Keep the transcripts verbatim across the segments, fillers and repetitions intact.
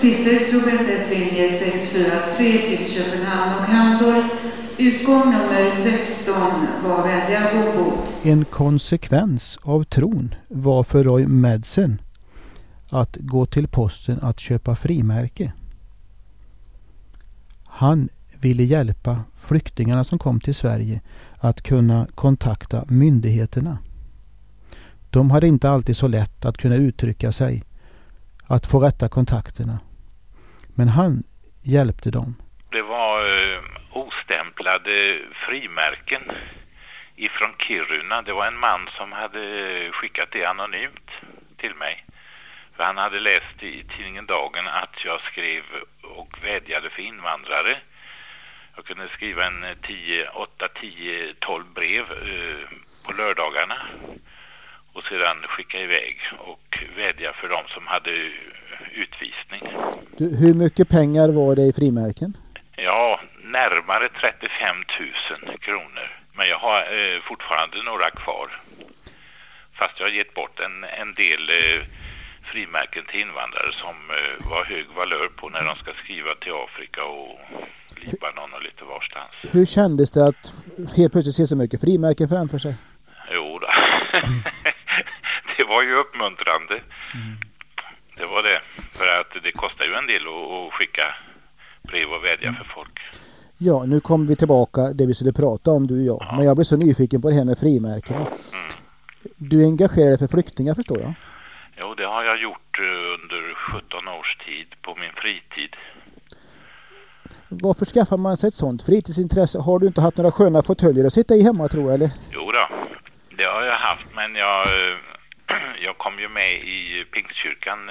Sista utropslinje sex fyra tre till Köpenhamn och Hamburg. Utgång nummer sexton, var vänliga gå ombord. En konsekvens av tron var för Roy Madsen att gå till posten att köpa frimärke. Han ville hjälpa flyktingarna som kom till Sverige att kunna kontakta myndigheterna. De hade inte alltid så lätt att kunna uttrycka sig, att få rätta kontakterna. Men han hjälpte dem. Det var eh, ostämplade frimärken ifrån Kiruna. Det var en man som hade skickat det anonymt till mig. För han hade läst i tidningen Dagen att jag skrev och vädjade för invandrare. Jag kunde skriva en tio, åtta, tio, tolv brev eh, på lördagarna. Och sedan skicka iväg och vädja för dem som hade utvisning. Du, hur mycket pengar var det i frimärken? Ja, närmare trettiofem tusen kronor. Men jag har eh, fortfarande några kvar. Fast jag har gett bort en, en del eh, frimärken till invandrare som eh, var hög valör på när de ska skriva till Afrika och Libanon och lite varstans. Hur kändes det att helt plötsligt se så mycket frimärken framför sig? Jo då. Det var ju uppmuntrande. Mm. Det var det. För att det kostar ju en del att skicka brev och vädja mm. för folk. Ja, nu kommer vi tillbaka det vi skulle prata om, du och jag. Ja. Men jag blev så nyfiken på det här med frimärken. Mm. Du är engagerad för flyktingar, förstår jag? Jo, det har jag gjort under sjutton års tid på min fritid. Varför skaffar man sig ett sånt fritidsintresse? Har du inte haft några sköna fåtöljer att sitta i hemma, tror jag, eller? Jo då, det har jag haft, men jag, jag kom ju med i Pingstkyrkan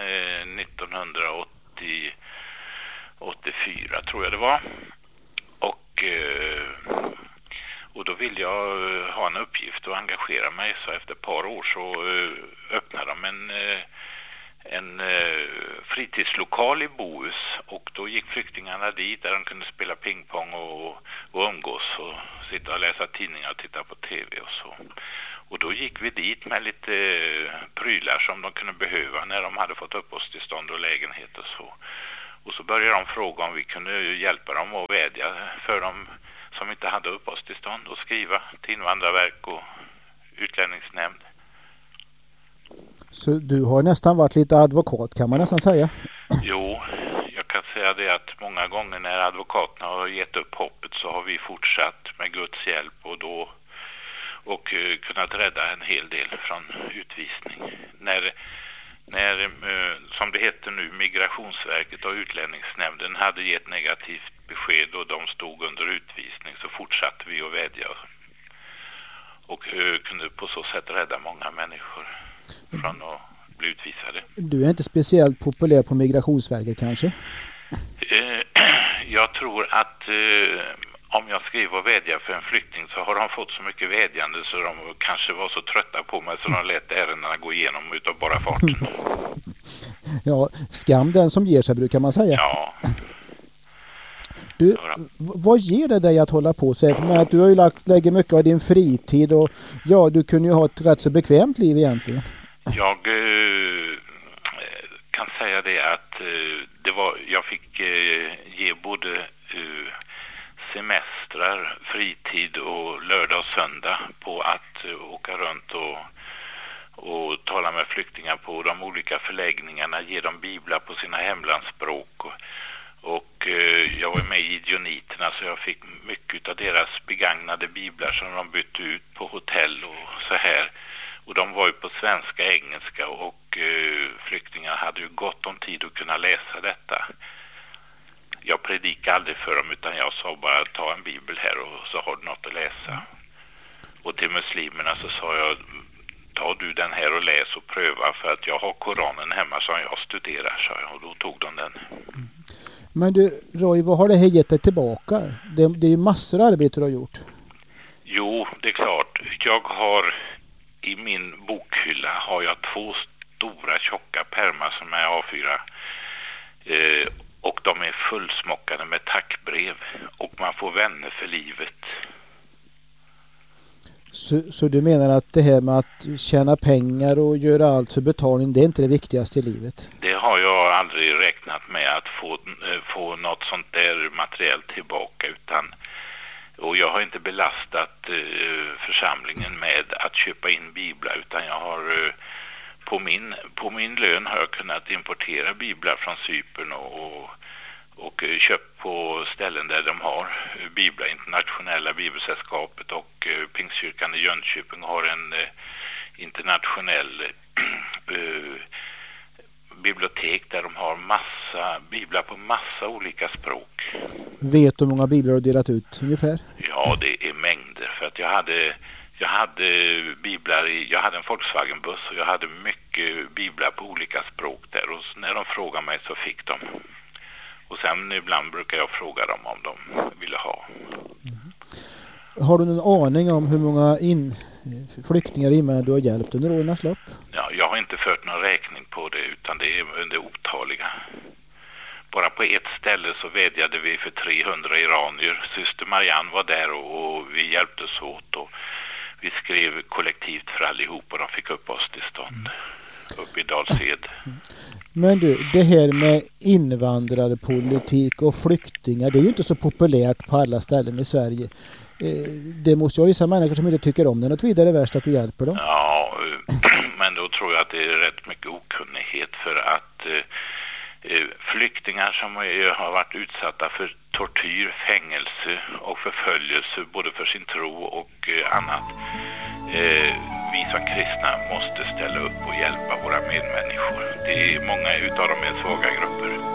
nittonhundraåttiofyra, tror jag det var. Och, och då ville jag ha en uppgift och engagera mig, så efter ett par år så öppnade de en... en eh, fritidslokal i Bohus, och då gick flyktingarna dit där de kunde spela pingpong och, och umgås och sitta och läsa tidningar och titta på tv och så. Och då gick vi dit med lite eh, prylar som de kunde behöva när de hade fått uppehållstillstånd och lägenhet och så. Och så började de fråga om vi kunde hjälpa dem och vädja för dem som inte hade uppehållstillstånd och skriva till Invandrarverk och utlänningsnämnd. Så du har nästan varit lite advokat, kan man nästan säga? Jo, jag kan säga det att många gånger när advokaterna har gett upp hoppet så har vi fortsatt med Guds hjälp och då och uh, kunnat rädda en hel del från utvisning. När, när uh, som det heter nu, Migrationsverket och utlänningsnämnden hade gett negativt besked och de stod under utvisning, så fortsatte vi att vädja och uh, kunde på så sätt rädda många människor från att bli utvisade. Du är inte speciellt populär på Migrationsverket kanske? Eh, jag tror att eh, om jag skriver och vädjar för en flykting så har de fått så mycket vädjande så de kanske var så trötta på mig så de lät ärendena gå igenom utav bara farten. Ja, skam den som ger sig, brukar man säga. Ja. Du, vad ger det dig att hålla på sig? För att du har ju lagt, lägger mycket av din fritid och ja, du kunde ju ha ett rätt så bekvämt liv egentligen. Jag eh, kan säga det att eh, det var, jag fick eh, ge både eh, semestrar, fritid och lördag och söndag på att eh, åka runt och, och tala med flyktingar på de olika förläggningarna, ge dem biblar på sina hemlandsspråk och Och eh, jag var med i Idioniterna, så jag fick mycket av deras begagnade biblar som de bytte ut på hotell och så här. Och de var ju på svenska, engelska och eh, flyktingar hade ju gott om tid att kunna läsa detta. Jag predikade aldrig för dem, utan jag sa bara ta en bibel här och så har du något att läsa. Och till muslimerna så sa jag, ta du den här och läs och pröva, för att jag har Koranen hemma som jag studerar, sa jag, och då tog de den. Men du, Roy, vad har det här gett dig tillbaka? Det, det är ju massor av arbete du har gjort. Jo, det är klart. Jag har i min bokhylla har jag två stora tjocka pärmar som är A fyra. Eh, och de är fullsmockade med tackbrev. Och man får vänner för livet. Så, så du menar att det här med att tjäna pengar och göra allt för betalning, det är inte det viktigaste i livet? Det har jag aldrig räknat med, att få, få något sånt där materiellt tillbaka, utan, och jag har inte belastat eh, församlingen med att köpa in biblar, utan jag har eh, på, min, på min lön har jag kunnat importera biblar från Cypern och, och och köpt på ställen där de har biblar. Internationella bibelsällskapet och eh, Pingstkyrkan i Jönköping har en eh, internationell eh, bibliotek där de har massa biblar på massa olika språk. Vet du hur många biblar du har delat ut ungefär? Ja, det är mängder, för att jag hade jag hade biblar i, jag hade en Volkswagen-buss och jag hade mycket biblar på olika språk där, och när de frågade mig så fick de. Och sen ibland brukar jag fråga dem om de ville ha. Mm. Har du någon aning om hur många in, flyktingar invandrare du har hjälpt under årens lopp? Ja, jag har inte fört någon räkning på det, utan det är under otaliga. Bara på ett ställe så vädjade vi för trehundra iranier. Syster Marianne var där och, och vi hjälptes åt, och vi skrev kollektivt för allihop och de fick uppehållstillstånd mm. uppe i Dalsed. Mm. Men du, det här med invandrarpolitik och flyktingar, det är ju inte så populärt på alla ställen i Sverige. Det måste ju vara vissa människor som inte tycker om det något vidare värst att du hjälper dem. Ja, men då tror jag att det är rätt mycket okunnighet, för att eh, flyktingar som har varit utsatta för tortyr, fängelse och förföljelse både för sin tro och eh, annat. Eh, vi som kristna måste ställa upp och hjälpa våra medmänniskor. Det är många utav dem är svaga grupper.